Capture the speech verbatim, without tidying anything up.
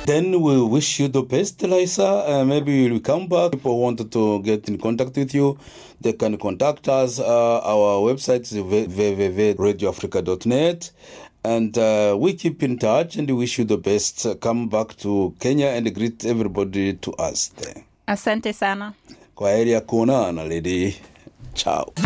Then we wish you the best, Liza. Uh, maybe you'll come back. People wanted to get in contact with you, they can contact us. Uh, our website is w w w dot radio africa dot net. And uh, we keep in touch and wish you the best. Uh, come back to Kenya and greet everybody to us there. Asante sana. Kwa heri ya kuonana, lady. Ciao.